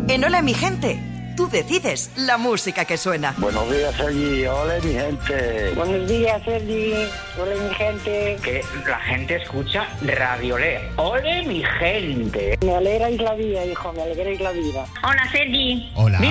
En Hola mi gente, tú decides la música que suena. Buenos días, Sergi. Hola, mi gente. Buenos días, Sergi. Hola, mi gente. Que la gente escucha Radio Olé. ¡Ole, mi gente! Me alegráis la vida, hijo, me alegráis la vida. Hola, Sergi. Hola.